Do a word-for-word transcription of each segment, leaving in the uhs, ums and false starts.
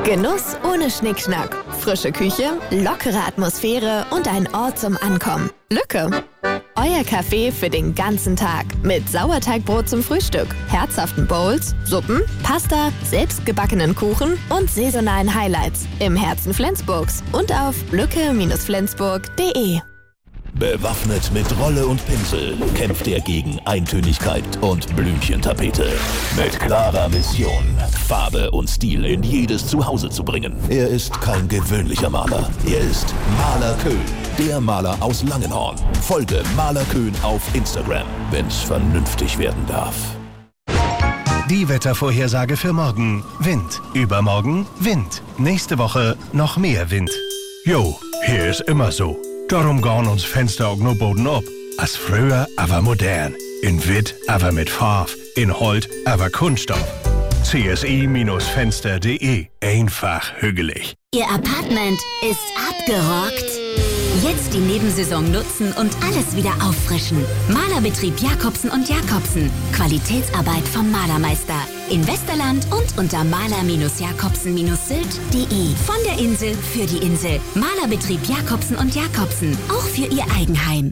Genuss ohne Schnickschnack. Frische Küche, lockere Atmosphäre und ein Ort zum Ankommen. Lücke. Euer Café für den ganzen Tag. Mit Sauerteigbrot zum Frühstück, herzhaften Bowls, Suppen, Pasta, selbstgebackenen Kuchen und saisonalen Highlights. Im Herzen Flensburgs und auf lücke Flensburg punkt de. Bewaffnet mit Rolle und Pinsel kämpft er gegen Eintönigkeit und Blümchentapete. Mit klarer Mission, Farbe und Stil in jedes Zuhause zu bringen. Er ist kein gewöhnlicher Maler. Er ist Maler Köhn, der Maler aus Langenhorn. Folge Maler Köhn auf Instagram, wenn's vernünftig werden darf. Die Wettervorhersage für morgen. Wind. Übermorgen Wind. Nächste Woche noch mehr Wind. Jo, hier ist immer so. Darum gehen uns Fenster auch nur Boden ab. Als früher, aber modern. In Witt, aber mit Farbe. In Holt, aber Kunststoff. C S I Fenster punkt de. Einfach hügelig. Ihr Apartment ist abgerockt? Jetzt die Nebensaison nutzen und alles wieder auffrischen. Malerbetrieb Jacobsen und Jacobsen. Qualitätsarbeit vom Malermeister. In Westerland und unter maler-jacobsen Sylt punkt de. Von der Insel für die Insel. Malerbetrieb Jacobsen und Jacobsen. Auch für Ihr Eigenheim.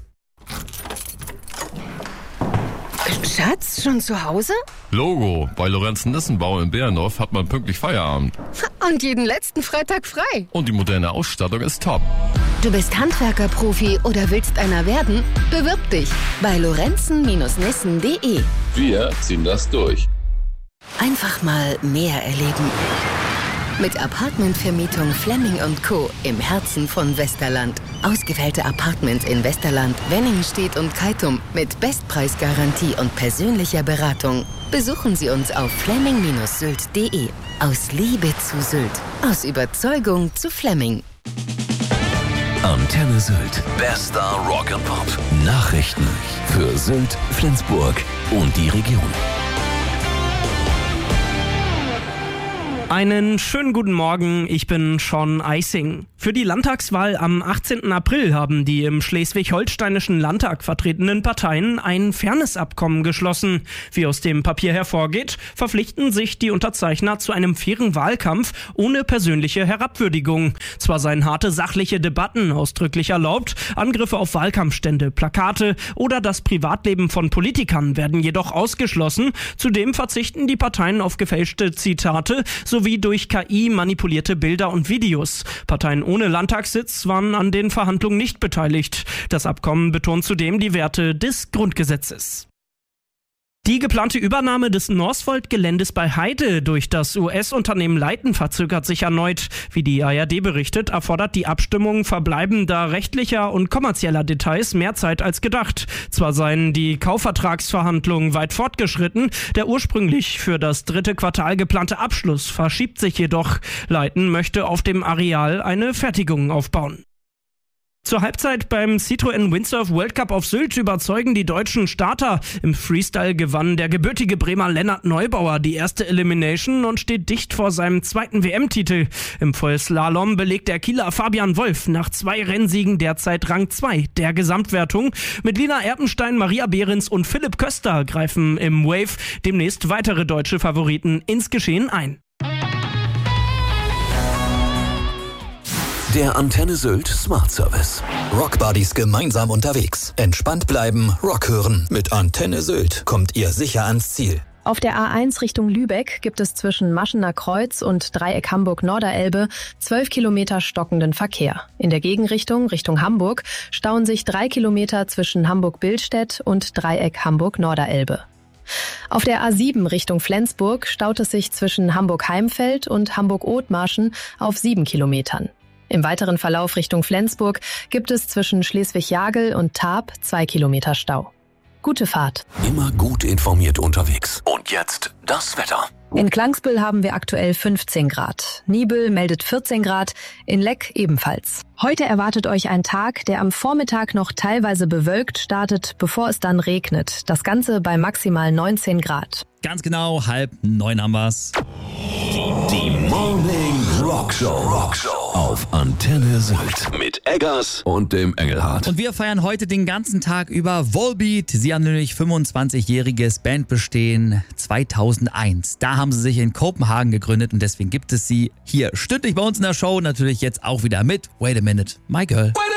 Schatz, schon zu Hause? Logo, bei Lorenzen-Nissenbau in Bärendorf hat man pünktlich Feierabend. Und jeden letzten Freitag frei. Und die moderne Ausstattung ist top. Du bist Handwerker-Profi oder willst einer werden? Bewirb dich bei lorenzen-nissen punkt de. Wir ziehen das durch. Einfach mal mehr erleben. Mit Apartmentvermietung Flemming und Co. im Herzen von Westerland. Ausgewählte Apartments in Westerland, Wenningstedt und Keitum mit Bestpreisgarantie und persönlicher Beratung. Besuchen Sie uns auf flemming Sylt punkt de. Aus Liebe zu Sylt. Aus Überzeugung zu Flemming. Antenne Sylt. Bester Rock and Pop. Nachrichten für Sylt, Flensburg und die Region. Einen schönen guten Morgen, ich bin Sean Eising. Für die Landtagswahl am achtzehnten April haben die im schleswig-holsteinischen Landtag vertretenen Parteien ein Fairnessabkommen geschlossen. Wie aus dem Papier hervorgeht, verpflichten sich die Unterzeichner zu einem fairen Wahlkampf ohne persönliche Herabwürdigung. Zwar seien harte sachliche Debatten ausdrücklich erlaubt, Angriffe auf Wahlkampfstände, Plakate oder das Privatleben von Politikern werden jedoch ausgeschlossen. Zudem verzichten die Parteien auf gefälschte Zitate sowie durch K I manipulierte Bilder und Videos. Parteien ohne Landtagssitz waren an den Verhandlungen nicht beteiligt. Das Abkommen betont zudem die Werte des Grundgesetzes. Die geplante Übernahme des Northvolt-Geländes bei Heide durch das U S-Unternehmen Leighton verzögert sich erneut. Wie die A R D berichtet, erfordert die Abstimmung verbleibender rechtlicher und kommerzieller Details mehr Zeit als gedacht. Zwar seien die Kaufvertragsverhandlungen weit fortgeschritten, der ursprünglich für das dritte Quartal geplante Abschluss verschiebt sich jedoch. Leighton möchte auf dem Areal eine Fertigung aufbauen. Zur Halbzeit beim Citroën Windsurf World Cup auf Sylt überzeugen die deutschen Starter. Im Freestyle gewann der gebürtige Bremer Lennart Neubauer die erste Elimination und steht dicht vor seinem zweiten W M-Titel. Im Vollslalom belegt der Kieler Fabian Wolf nach zwei Rennsiegen derzeit Rang zwei der Gesamtwertung. Mit Lina Erpenstein, Maria Behrens und Philipp Köster greifen im Wave demnächst weitere deutsche Favoriten ins Geschehen ein. Der Antenne Sylt Smart Service. Rockbuddies gemeinsam unterwegs. Entspannt bleiben, Rock hören. Mit Antenne Sylt kommt ihr sicher ans Ziel. Auf der A eins Richtung Lübeck gibt es zwischen Maschener Kreuz und Dreieck Hamburg-Norderelbe zwölf Kilometer stockenden Verkehr. In der Gegenrichtung, Richtung Hamburg, stauen sich drei Kilometer zwischen Hamburg-Billstedt und Dreieck Hamburg-Norderelbe. Auf der A sieben Richtung Flensburg staut es sich zwischen Hamburg-Heimfeld und Hamburg-Othmarschen auf sieben Kilometern. Im weiteren Verlauf Richtung Flensburg gibt es zwischen Schleswig-Jagel und Tarp zwei Kilometer Stau. Gute Fahrt. Immer gut informiert unterwegs. Und jetzt das Wetter. In Klangsbüll haben wir aktuell fünfzehn Grad. Nibel meldet vierzehn Grad, in Leck ebenfalls. Heute erwartet euch ein Tag, der am Vormittag noch teilweise bewölkt startet, bevor es dann regnet. Das Ganze bei maximal neunzehn Grad. Ganz genau, halb neun haben wir's. Die Morning Rock Show. Rock Show. auf Antenne Sylt mit Eggers und dem Engelhardt. Und wir feiern heute den ganzen Tag über Volbeat. Sie haben nämlich fünfundzwanzigjähriges Bandbestehen zweitausendeins. Da haben sie sich in Kopenhagen gegründet und deswegen gibt es sie hier stündlich bei uns in der Show. Natürlich jetzt auch wieder mit Wait a Minute, My Girl. Wait